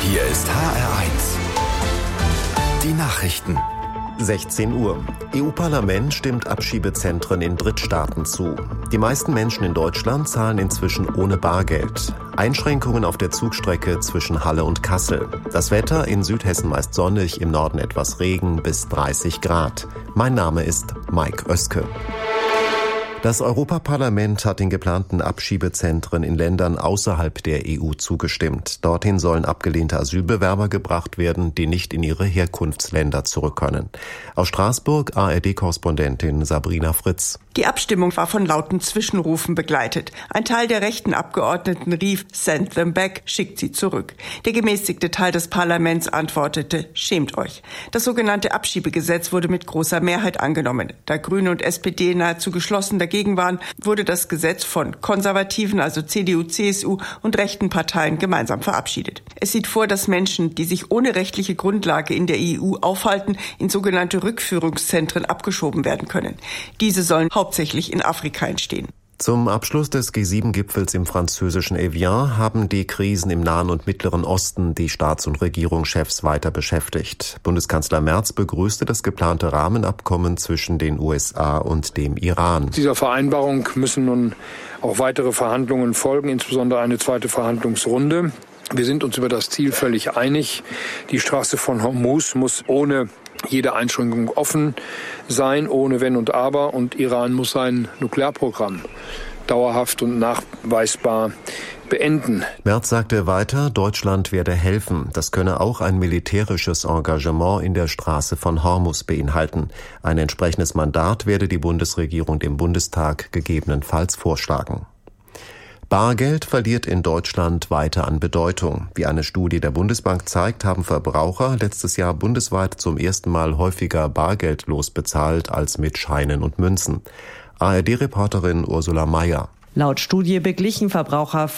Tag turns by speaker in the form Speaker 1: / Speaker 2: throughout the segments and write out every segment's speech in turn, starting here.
Speaker 1: Hier ist HR1. Die Nachrichten.
Speaker 2: 16 Uhr. EU-Parlament stimmt Abschiebezentren in Drittstaaten zu. Die meisten Menschen in Deutschland zahlen inzwischen ohne Bargeld. Einschränkungen auf der Zugstrecke zwischen Halle und Kassel. Das Wetter in Südhessen meist sonnig, im Norden etwas Regen bis 30 Grad. Mein Name ist Mike Oeske. Das Europaparlament hat den geplanten Abschiebezentren in Ländern außerhalb der EU zugestimmt. Dorthin sollen abgelehnte Asylbewerber gebracht werden, die nicht in ihre Herkunftsländer zurück können. Aus Straßburg ARD-Korrespondentin Sabrina Fritz.
Speaker 3: Die Abstimmung war von lauten Zwischenrufen begleitet. Ein Teil der rechten Abgeordneten rief, "Send them back", schickt sie zurück. Der gemäßigte Teil des Parlaments antwortete, "Schämt euch". Das sogenannte Abschiebegesetz wurde mit großer Mehrheit angenommen. Da Grüne und SPD nahezu geschlossen dagegen waren, wurde das Gesetz von Konservativen, also CDU, CSU und rechten Parteien gemeinsam verabschiedet. Es sieht vor, dass Menschen, die sich ohne rechtliche Grundlage in der EU aufhalten, in sogenannte Rückführungszentren abgeschoben werden können. Diese sollen hauptsächlich in Afrika entstehen.
Speaker 2: Zum Abschluss des G7-Gipfels im französischen Evian haben die Krisen im Nahen und Mittleren Osten die Staats- und Regierungschefs weiter beschäftigt. Bundeskanzler Merz begrüßte das geplante Rahmenabkommen zwischen den USA und dem Iran.
Speaker 4: Dieser Vereinbarung müssen nun auch weitere Verhandlungen folgen, insbesondere eine zweite Verhandlungsrunde. Wir sind uns über das Ziel völlig einig. Die Straße von Hormuz muss ohne jede Einschränkung offen sein, ohne Wenn und Aber. Und Iran muss sein Nuklearprogramm dauerhaft und nachweisbar beenden.
Speaker 2: Merz sagte weiter, Deutschland werde helfen. Das könne auch ein militärisches Engagement in der Straße von Hormuz beinhalten. Ein entsprechendes Mandat werde die Bundesregierung dem Bundestag gegebenenfalls vorschlagen. Bargeld verliert in Deutschland weiter an Bedeutung. Wie eine Studie der Bundesbank zeigt, haben Verbraucher letztes Jahr bundesweit zum ersten Mal häufiger bargeldlos bezahlt als mit Scheinen und Münzen. ARD-Reporterin Ursula Mayer.
Speaker 5: Laut Studie beglichen Verbraucher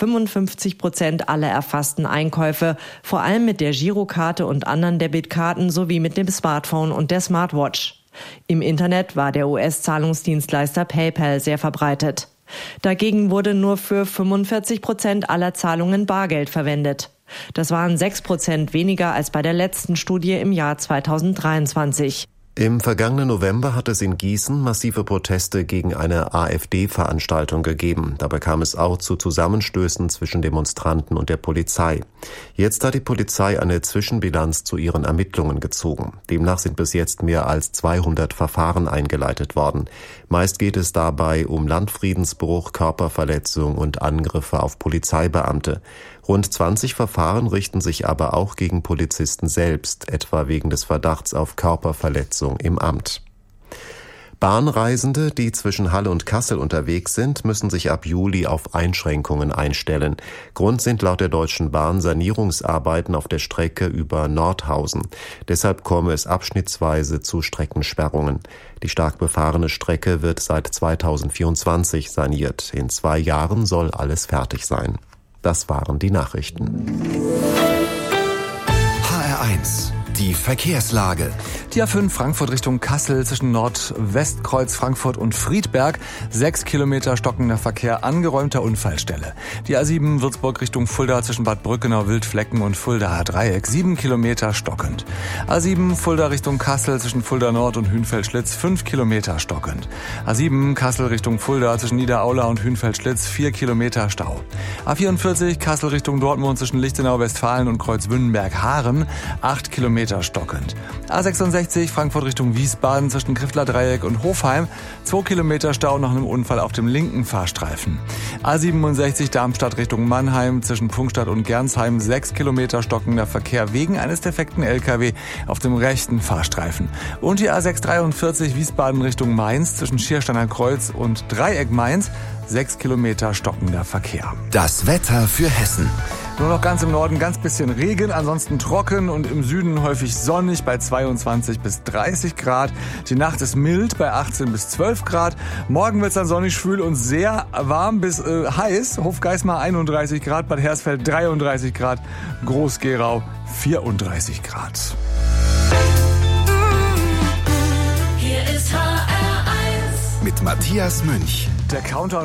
Speaker 5: 55% aller erfassten Einkäufe, vor allem mit der Girokarte und anderen Debitkarten sowie mit dem Smartphone und der Smartwatch. Im Internet war der US-Zahlungsdienstleister PayPal sehr verbreitet. Dagegen wurde nur für 45% aller Zahlungen Bargeld verwendet. Das waren 6% weniger als bei der letzten Studie im Jahr 2023.
Speaker 2: Im vergangenen November hat es in Gießen massive Proteste gegen eine AfD-Veranstaltung gegeben. Dabei kam es auch zu Zusammenstößen zwischen Demonstranten und der Polizei. Jetzt hat die Polizei eine Zwischenbilanz zu ihren Ermittlungen gezogen. Demnach sind bis jetzt mehr als 200 Verfahren eingeleitet worden. Meist geht es dabei um Landfriedensbruch, Körperverletzung und Angriffe auf Polizeibeamte. Rund 20 Verfahren richten sich aber auch gegen Polizisten selbst, etwa wegen des Verdachts auf Körperverletzung im Amt. Bahnreisende, die zwischen Halle und Kassel unterwegs sind, müssen sich ab Juli auf Einschränkungen einstellen. Grund sind laut der Deutschen Bahn Sanierungsarbeiten auf der Strecke über Nordhausen. Deshalb komme es abschnittsweise zu Streckensperrungen. Die stark befahrene Strecke wird seit 2024 saniert. In 2 Jahren soll alles fertig sein. Das waren die Nachrichten.
Speaker 1: HR1. Die Verkehrslage.
Speaker 6: Die A5 Frankfurt Richtung Kassel zwischen Nordwestkreuz Frankfurt und Friedberg. 6 Kilometer stockender Verkehr, angeräumter Unfallstelle. Die A7 Würzburg Richtung Fulda zwischen Bad Brückenau, Wildflecken und Fuldaer Dreieck. 7 Kilometer stockend. A7 Fulda Richtung Kassel zwischen Fulda Nord und Hünfeld-Schlitz. 5 Kilometer stockend. A7 Kassel Richtung Fulda zwischen Niederaula und Hünfeld-Schlitz. 4 Kilometer Stau. A44 Kassel Richtung Dortmund zwischen Lichtenau, Westfalen und Kreuzwünnenberg-Haaren. 8 Kilometer stockend. A66 Frankfurt Richtung Wiesbaden zwischen Griffler Dreieck und Hofheim. 2 Kilometer Stau nach einem Unfall auf dem linken Fahrstreifen. A67 Darmstadt Richtung Mannheim zwischen Pfungstadt und Gernsheim. 6 Kilometer stockender Verkehr wegen eines defekten LKW auf dem rechten Fahrstreifen. Und die A643 Wiesbaden Richtung Mainz zwischen Schiersteiner Kreuz und Dreieck Mainz. 6 Kilometer stockender Verkehr.
Speaker 1: Das Wetter für Hessen.
Speaker 6: Nur noch ganz im Norden ganz bisschen Regen, ansonsten trocken und im Süden häufig sonnig bei 22 bis 30 Grad. Die Nacht ist mild bei 18 bis 12 Grad. Morgen wird es dann sonnig, schwül und sehr warm bis heiß. Hofgeismar 31 Grad, Bad Hersfeld 33 Grad, Groß-Gerau 34 Grad.
Speaker 1: Hier ist HR1 mit Matthias Münch.
Speaker 6: Der Countdown